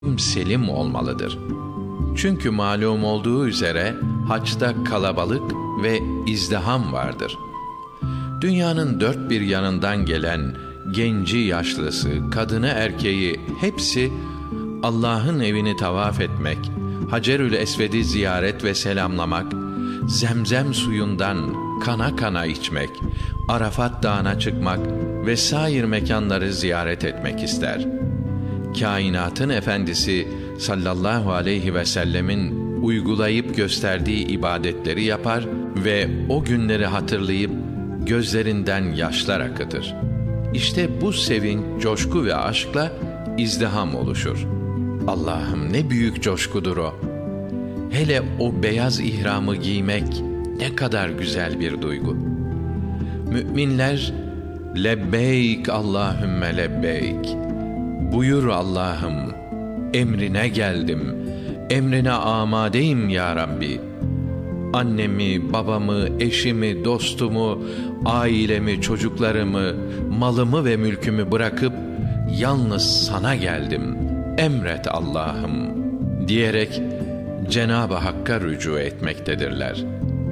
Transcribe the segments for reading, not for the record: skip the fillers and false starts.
selim olmalıdır. Çünkü malum olduğu üzere haçta kalabalık ve izdiham vardır. Dünyanın dört bir yanından gelen genci yaşlısı, kadını erkeği hepsi Allah'ın evini tavaf etmek, Hacerül Esved'i ziyaret ve selamlamak, Zemzem suyundan kana kana içmek, Arafat Dağı'na çıkmak ve sair mekanları ziyaret etmek ister. Kainatın efendisi sallallahu aleyhi ve sellemin uygulayıp gösterdiği ibadetleri yapar ve o günleri hatırlayıp gözlerinden yaşlar akıtır. İşte bu sevinç, coşku ve aşkla izdiham oluşur. Allah'ım ne büyük coşkudur o! Hele o beyaz ihramı giymek ne kadar güzel bir duygu. Müminler, lebbeyk Allahümme lebbeyk. Buyur Allah'ım, emrine geldim, emrine amadeyim ya Rabbi. Annemi, babamı, eşimi, dostumu, ailemi, çocuklarımı, malımı ve mülkümü bırakıp yalnız sana geldim. Emret Allah'ım diyerek Cenab-ı Hakk'a rücu etmektedirler.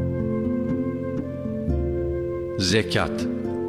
Zekat.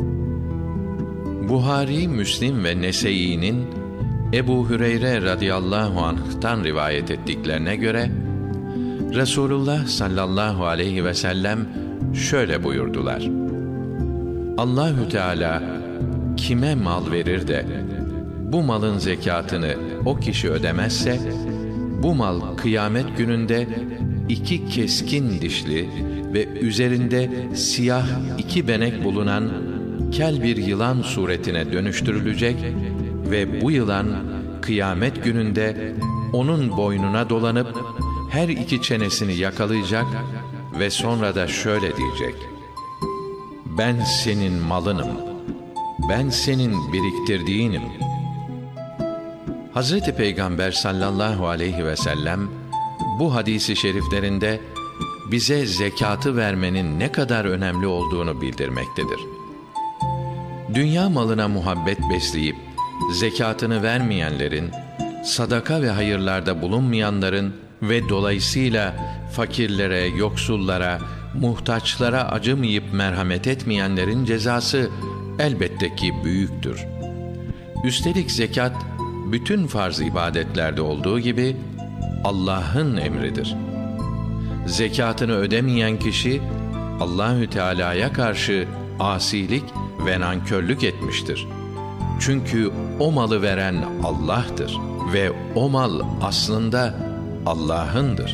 Buhari, Müslim ve Nese'î'nin Ebu Hüreyre radıyallahu anh'tan rivayet ettiklerine göre Resulullah sallallahu aleyhi ve sellem şöyle buyurdular: Allahü Teala kime mal verir de bu malın zekatını o kişi ödemezse, bu mal kıyamet gününde iki keskin dişli ve üzerinde siyah iki benek bulunan kel bir yılan suretine dönüştürülecek ve bu yılan kıyamet gününde onun boynuna dolanıp her iki çenesini yakalayacak ve sonra da şöyle diyecek: ben senin malınım, ben senin biriktirdiğinim. Hazreti Peygamber sallallahu aleyhi ve sellem bu hadisi şeriflerinde bize zekatı vermenin ne kadar önemli olduğunu bildirmektedir. Dünya malına muhabbet besleyip zekatını vermeyenlerin, sadaka ve hayırlarda bulunmayanların ve dolayısıyla fakirlere, yoksullara, muhtaçlara acımayıp merhamet etmeyenlerin cezası elbette ki büyüktür. Üstelik zekat, bütün farz ibadetlerde olduğu gibi Allah'ın emridir. Zekatını ödemeyen kişi Allahü Teala'ya karşı asilik ve nankörlük etmiştir. Çünkü o malı veren Allah'tır ve o mal aslında Allah'ındır.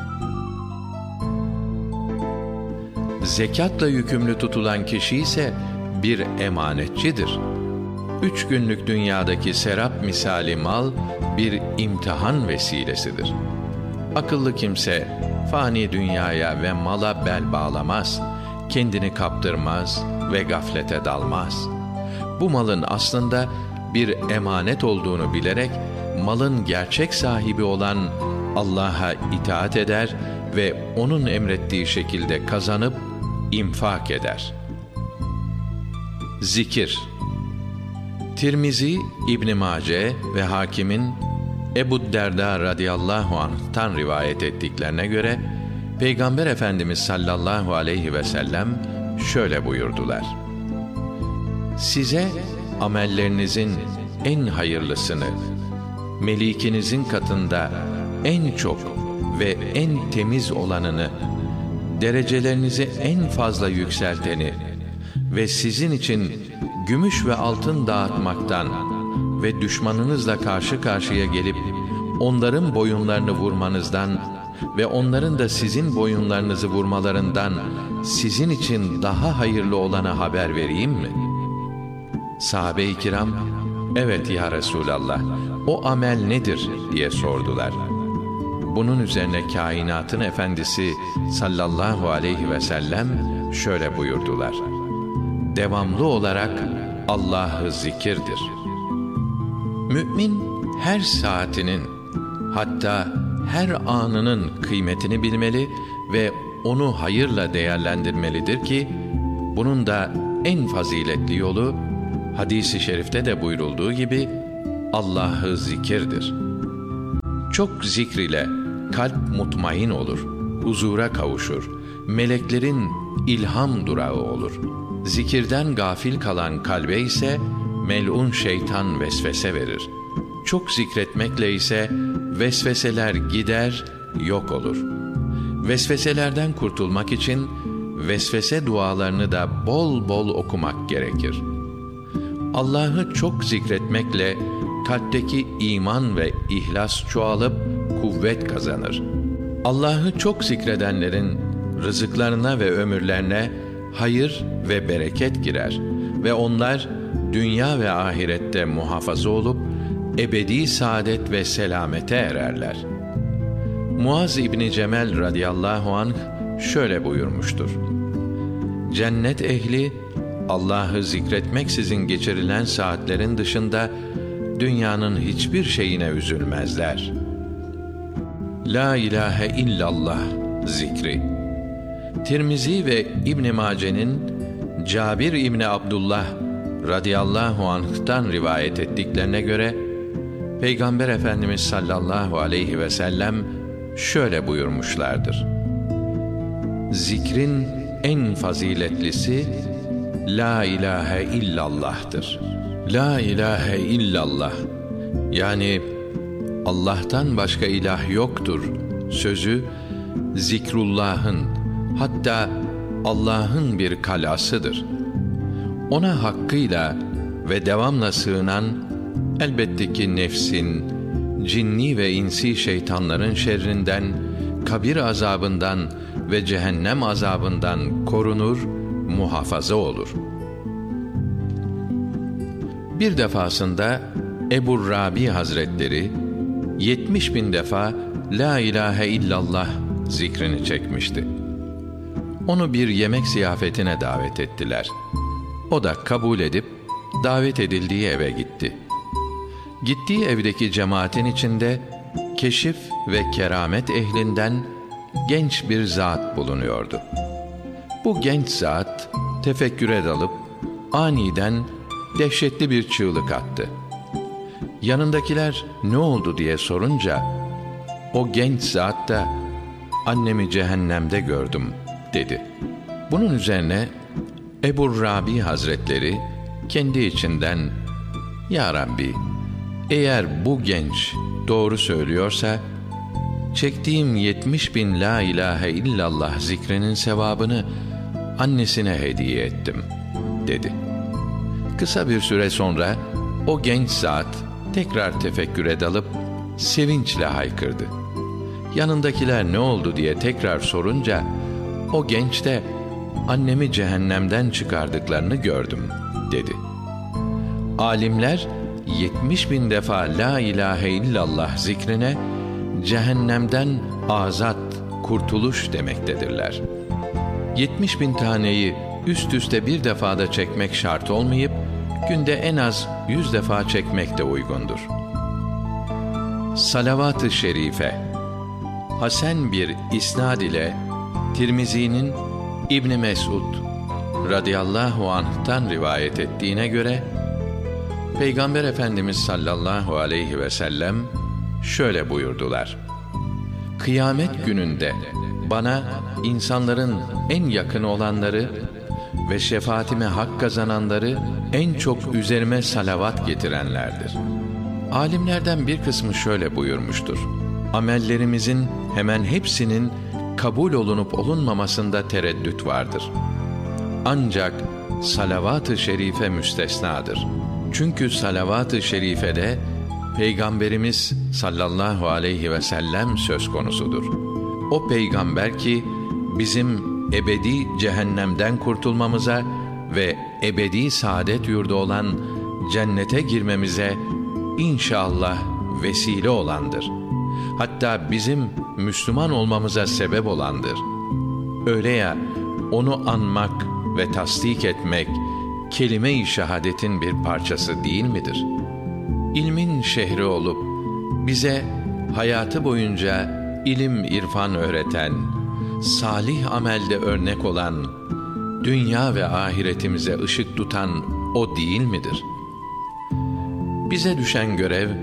Zekatla yükümlü tutulan kişi ise bir emanetçidir. 3 günlük dünyadaki serap misali mal bir imtihan vesilesidir. Akıllı kimse fani dünyaya ve mala bel bağlamaz, kendini kaptırmaz ve gaflete dalmaz. Bu malın aslında bir emanet olduğunu bilerek malın gerçek sahibi olan Allah'a itaat eder ve onun emrettiği şekilde kazanıp infak eder. Zikir. Tirmizi, İbn Mace ve Hakim'in Ebu Derda radıyallahu anh'tan rivayet ettiklerine göre Peygamber Efendimiz sallallahu aleyhi ve sellem şöyle buyurdular: size amellerinizin en hayırlısını, melikinizin katında en çok ve en temiz olanını, derecelerinizi en fazla yükselteni ve sizin için gümüş ve altın dağıtmaktan ve düşmanınızla karşı karşıya gelip onların boyunlarını vurmanızdan ve onların da sizin boyunlarınızı vurmalarından sizin için daha hayırlı olana haber vereyim mi? Sahabe-i kiram, evet ya Resulallah, o amel nedir diye sordular. Bunun üzerine kainatın efendisi sallallahu aleyhi ve sellem şöyle buyurdular: devamlı olarak Allah'ı zikirdir. Mümin her saatinin, hatta her anının kıymetini bilmeli ve onu hayırla değerlendirmelidir ki bunun da en faziletli yolu hadis-i şerifte de buyurulduğu gibi Allah'ı zikirdir. Çok zikr ile kalp mutmain olur, huzura kavuşur, meleklerin ilham durağı olur. Zikirden gafil kalan kalbe ise melun şeytan vesvese verir. Çok zikretmekle ise vesveseler gider, yok olur. Vesveselerden kurtulmak için vesvese dualarını da bol bol okumak gerekir. Allah'ı çok zikretmekle kalpteki iman ve ihlas çoğalıp kuvvet kazanır. Allah'ı çok zikredenlerin rızıklarına ve ömürlerine hayır ve bereket girer ve onlar dünya ve ahirette muhafaza olup ebedi saadet ve selamete ererler. Muaz İbni Cemel radıyallahu anh şöyle buyurmuştur: Cennet ehli Allah'ı zikretmeksizin geçirilen saatlerin dışında dünyanın hiçbir şeyine üzülmezler. La ilahe illallah zikri. Tirmizi ve İbn Mace'nin Cabir İbni Abdullah radıyallahu anh'tan rivayet ettiklerine göre Peygamber Efendimiz sallallahu aleyhi ve sellem şöyle buyurmuşlardır: Zikrin en faziletlisi La ilahe illallah'tır. La ilahe illallah, yani Allah'tan başka ilah yoktur sözü zikrullah'ın, hatta Allah'ın bir kalasıdır. Ona hakkıyla ve devamla sığınan elbette ki nefsin, cinni ve insi şeytanların şerrinden, kabir azabından ve cehennem azabından korunur, muhafaza olur. Bir defasında Ebu Rabi Hazretleri 70.000 defa La ilahe illallah zikrini çekmişti. Onu bir yemek ziyafetine davet ettiler. O da kabul edip davet edildiği eve gitti. Gittiği evdeki cemaatin içinde keşif ve keramet ehlinden genç bir zat bulunuyordu. Bu genç zat tefekküre dalıp aniden dehşetli bir çığlık attı. Yanındakiler ne oldu diye sorunca o genç zat da annemi cehennemde gördüm dedi. Bunun üzerine Ebu Rabi Hazretleri kendi içinden Ya Rabbi, eğer bu genç doğru söylüyorsa çektiğim 70.000 La ilahe illallah zikrinin sevabını annesine hediye ettim dedi. Kısa bir süre sonra o genç zat tekrar tefekküre dalıp sevinçle haykırdı. Yanındakiler ne oldu diye tekrar sorunca o genç de annemi cehennemden çıkardıklarını gördüm dedi. Alimler 70.000 defa La ilahe illallah zikrine cehennemden azat, kurtuluş demektedirler. 70.000 taneyi üst üste bir defada çekmek şart olmayıp günde en az 100 defa çekmek de uygundur. Salavat-ı şerife. Hasen bir isnad ile Tirmizi'nin İbn Mesud radıyallahu anh'tan rivayet ettiğine göre Peygamber Efendimiz sallallahu aleyhi ve sellem şöyle buyurdular: Kıyamet gününde bana insanların en yakın olanları ve şefaatime hak kazananları en çok üzerime salavat getirenlerdir. Alimlerden bir kısmı şöyle buyurmuştur: Amellerimizin hemen hepsinin kabul olunup olunmamasında tereddüt vardır. Ancak salavat-ı şerife müstesnadır. Çünkü salavat-ı şerifede Peygamberimiz sallallahu aleyhi ve sellem söz konusudur. O peygamber ki bizim ebedi cehennemden kurtulmamıza ve ebedi saadet yurdu olan cennete girmemize inşallah vesile olandır. Hatta bizim Müslüman olmamıza sebep olandır. Öyle ya, onu anmak ve tasdik etmek kelime-i şehadetin bir parçası değil midir? İlmin şehri olup bize hayatı boyunca ilim irfan öğreten, salih amelde örnek olan, dünya ve ahiretimize ışık tutan o değil midir? Bize düşen görev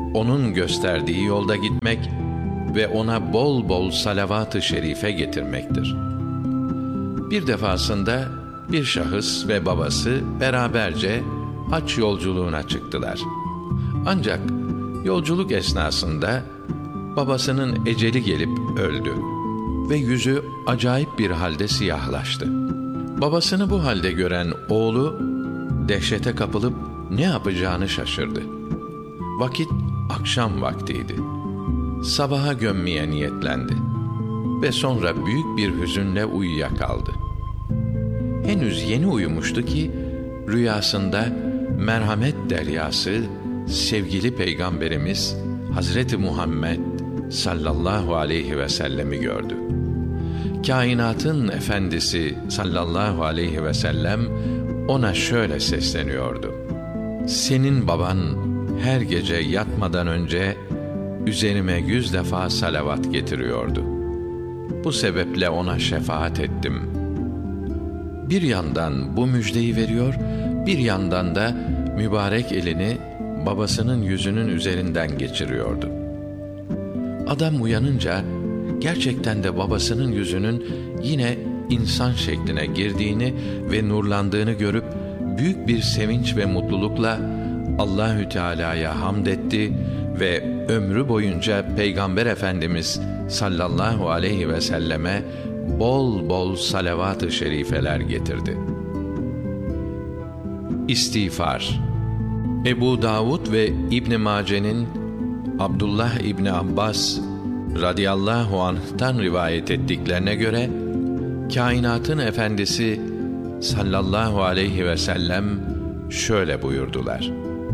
onun gösterdiği yolda gitmek ve ona bol bol salavat-ı şerife getirmektir. Bir defasında bir şahıs ve babası beraberce hac yolculuğuna çıktılar. Ancak yolculuk esnasında babasının eceli gelip öldü ve yüzü acayip bir halde siyahlaştı. Babasını bu halde gören oğlu dehşete kapılıp ne yapacağını şaşırdı. Vakit akşam vaktiydi. Sabaha gömmeye niyetlendi ve sonra büyük bir hüzünle uyuyakaldı. Henüz yeni uyumuştu ki rüyasında merhamet deryası sevgili Peygamberimiz Hazreti Muhammed sallallahu aleyhi ve sellemi gördü. Kainatın efendisi sallallahu aleyhi ve sellem ona şöyle sesleniyordu: "Senin baban her gece yatmadan önce üzerime 100 defa salavat getiriyordu. Bu sebeple ona şefaat ettim." Bir yandan bu müjdeyi veriyor, bir yandan da mübarek elini babasının yüzünün üzerinden geçiriyordu. Adam uyanınca gerçekten de babasının yüzünün yine insan şekline girdiğini ve nurlandığını görüp büyük bir sevinç ve mutlulukla Allahü Teala'ya hamd etti ve ömrü boyunca Peygamber Efendimiz sallallahu aleyhi ve selleme bol bol salavat-ı şerifeler getirdi. İstiğfar. Ebu Davud ve İbn Mace'nin Abdullah İbni Abbas radıyallahu anh'tan rivayet ettiklerine göre kainatın efendisi sallallahu aleyhi ve sellem şöyle buyurdular: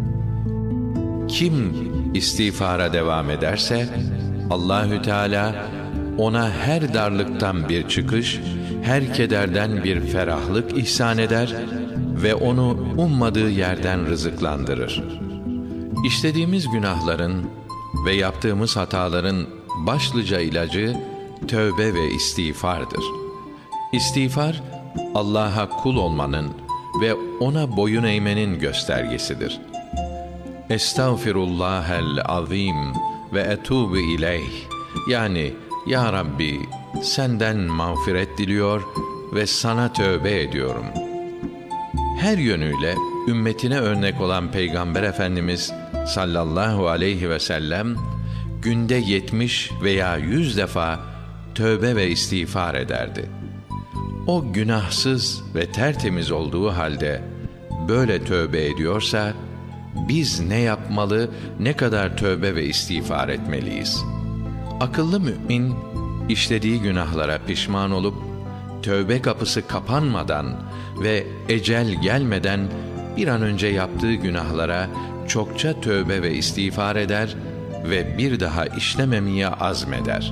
"Kim istiğfara devam ederse Allahü Teala ona her darlıktan bir çıkış, her kederden bir ferahlık ihsan eder ve onu ummadığı yerden rızıklandırır." İşlediğimiz günahların ve yaptığımız hataların başlıca ilacı tövbe ve istiğfardır. İstiğfar, Allah'a kul olmanın ve ona boyun eğmenin göstergesidir. Estağfirullahel azim ve etûbü ileyh. Yani, Ya Rabbi, senden mağfiret diliyor ve sana tövbe ediyorum. Her yönüyle ümmetine örnek olan Peygamber Efendimiz sallallahu aleyhi ve sellem günde 70 veya 100 defa tövbe ve istiğfar ederdi. O günahsız ve tertemiz olduğu halde böyle tövbe ediyorsa biz ne yapmalı, ne kadar tövbe ve istiğfar etmeliyiz? Akıllı mümin işlediği günahlara pişman olup tövbe kapısı kapanmadan ve ecel gelmeden bir an önce yaptığı günahlara çokça tövbe ve istiğfar eder ve bir daha işlememeye azmeder.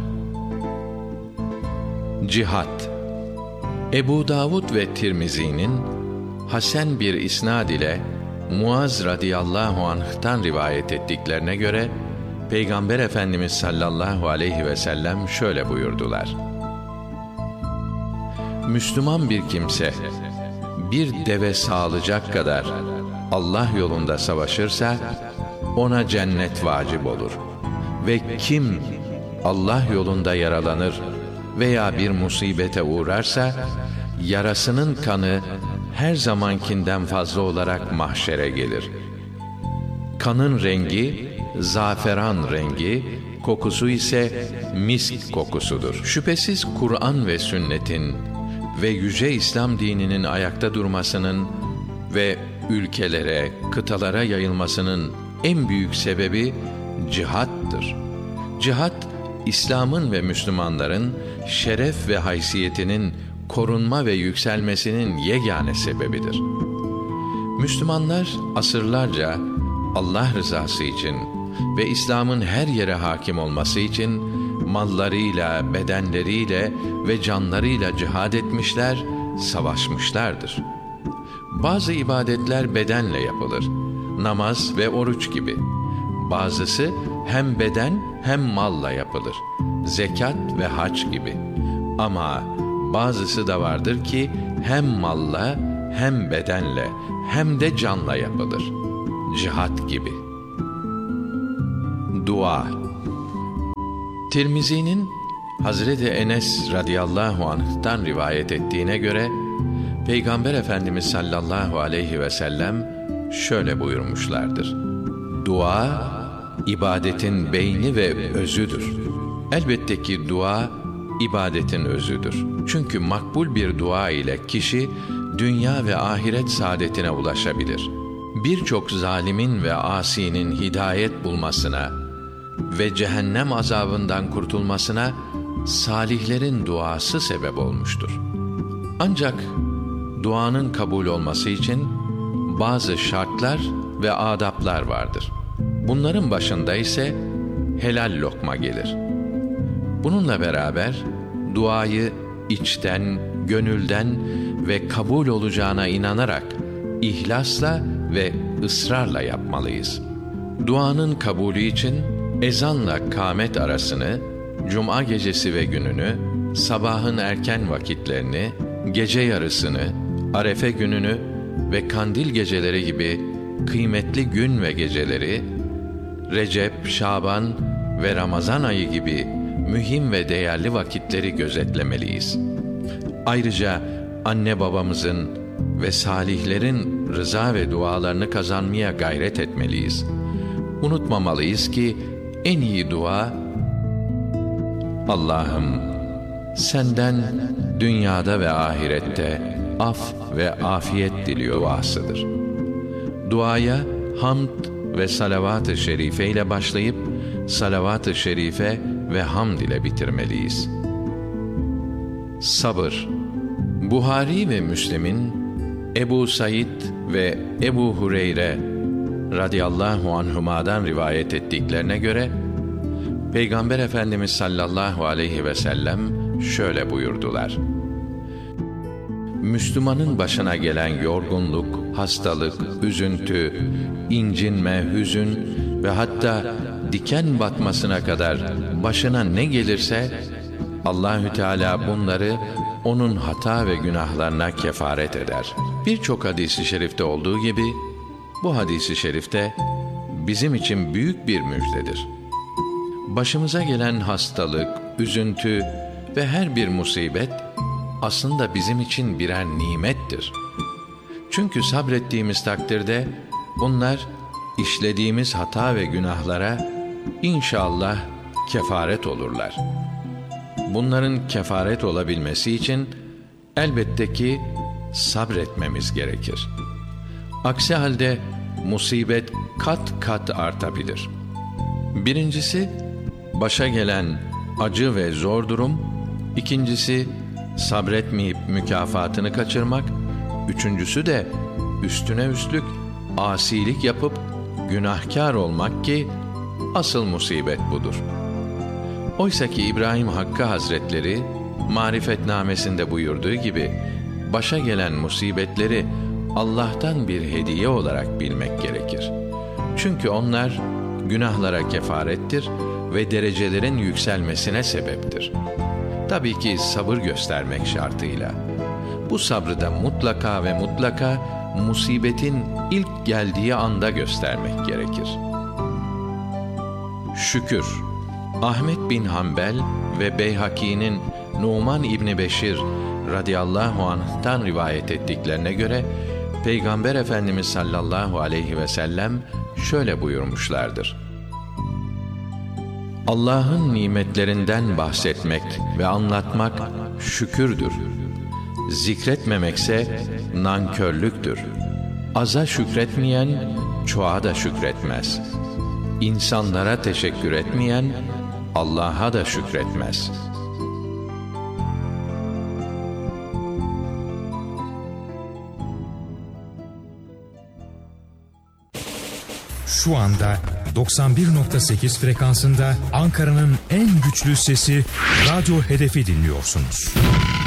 Cihat. Ebu Davud ve Tirmizi'nin hasen bir isnad ile Muaz radıyallahu anh'tan rivayet ettiklerine göre Peygamber Efendimiz sallallahu aleyhi ve sellem şöyle buyurdular: "Müslüman bir kimse bir deve sağlayacak kadar Allah yolunda savaşırsa ona cennet vacip olur. Ve kim Allah yolunda yaralanır veya bir musibete uğrarsa yarasının kanı her zamankinden fazla olarak mahşere gelir. Kanın rengi zaferan rengi, kokusu ise misk kokusudur." Şüphesiz Kur'an ve sünnetin ve yüce İslam dininin ayakta durmasının ve ülkelere, kıtalara yayılmasının en büyük sebebi cihattır. Cihat, İslam'ın ve Müslümanların şeref ve haysiyetinin korunma ve yükselmesinin yegane sebebidir. Müslümanlar asırlarca Allah rızası için ve İslam'ın her yere hakim olması için mallarıyla, bedenleriyle ve canlarıyla cihad etmişler, savaşmışlardır. Bazı ibadetler bedenle yapılır, namaz ve oruç gibi. Bazısı hem beden hem malla yapılır, zekat ve hac gibi. Ama bazısı da vardır ki hem malla, hem bedenle, hem de canla yapılır, cihat gibi. Dua. Tirmizi'nin Hazreti Enes radıyallahu anh'tan rivayet ettiğine göre Peygamber Efendimiz sallallahu aleyhi ve sellem şöyle buyurmuşlardır: Dua, ibadetin beyni ve özüdür. Elbette ki dua, ibadetin özüdür. Çünkü makbul bir dua ile kişi, dünya ve ahiret saadetine ulaşabilir. Birçok zalimin ve asinin hidayet bulmasına ve cehennem azabından kurtulmasına, salihlerin duası sebep olmuştur. Ancak duanın kabul olması için bazı şartlar ve adaplar vardır. Bunların başında ise helal lokma gelir. Bununla beraber duayı içten, gönülden ve kabul olacağına inanarak ihlasla ve ısrarla yapmalıyız. Duanın kabulü için ezanla kâmet arasını, cuma gecesi ve gününü, sabahın erken vakitlerini, gece yarısını, Arefe gününü ve kandil geceleri gibi kıymetli gün ve geceleri, Recep, Şaban ve Ramazan ayı gibi mühim ve değerli vakitleri gözetlemeliyiz. Ayrıca anne babamızın ve salihlerin rıza ve dualarını kazanmaya gayret etmeliyiz. Unutmamalıyız ki en iyi dua, Allah'ım senden dünyada ve ahirette af ve afiyet diliyor duasıdır. Duaya hamd ve salavat-ı şerife ile başlayıp salavat-ı şerife ve hamd ile bitirmeliyiz. Sabır. Buhari ve Müslim'in Ebu Said ve Ebu Hureyre radıyallahu anhuma'dan rivayet ettiklerine göre Peygamber Efendimiz sallallahu aleyhi ve sellem şöyle buyurdular: Müslümanın başına gelen yorgunluk, hastalık, üzüntü, incinme, hüzün ve hatta diken batmasına kadar başına ne gelirse Allahü Teala bunları onun hata ve günahlarına kefaret eder. Birçok hadis-i şerifte olduğu gibi bu hadis-i şerifte bizim için büyük bir müjdedir. Başımıza gelen hastalık, üzüntü ve her bir musibet aslında bizim için birer nimettir. Çünkü sabrettiğimiz takdirde bunlar işlediğimiz hata ve günahlara inşallah kefaret olurlar. Bunların kefaret olabilmesi için elbette ki sabretmemiz gerekir. Aksi halde musibet kat kat artabilir. Birincisi, başa gelen acı ve zor durum. İkincisi, sabretmeyip mükafatını kaçırmak. Üçüncüsü de üstüne üstlük asilik yapıp günahkar olmak ki asıl musibet budur. Oysa ki İbrahim Hakkı Hazretleri Marifetnamesinde buyurduğu gibi başa gelen musibetleri Allah'tan bir hediye olarak bilmek gerekir. Çünkü onlar günahlara kefarettir ve derecelerin yükselmesine sebeptir. Tabii ki sabır göstermek şartıyla. Bu sabrı da mutlaka ve mutlaka musibetin ilk geldiği anda göstermek gerekir. Şükür. Ahmet bin Hanbel ve Beyhaki'nin Numan İbni Beşir radıyallahu anh'tan rivayet ettiklerine göre Peygamber Efendimiz sallallahu aleyhi ve sellem şöyle buyurmuşlardır: Allah'ın nimetlerinden bahsetmek ve anlatmak şükürdür. Zikretmemekse nankörlüktür. Aza şükretmeyen çoğa da şükretmez. İnsanlara teşekkür etmeyen Allah'a da şükretmez. Şu anda 91.8 frekansında Ankara'nın en güçlü sesi Radyo Hedef'i dinliyorsunuz.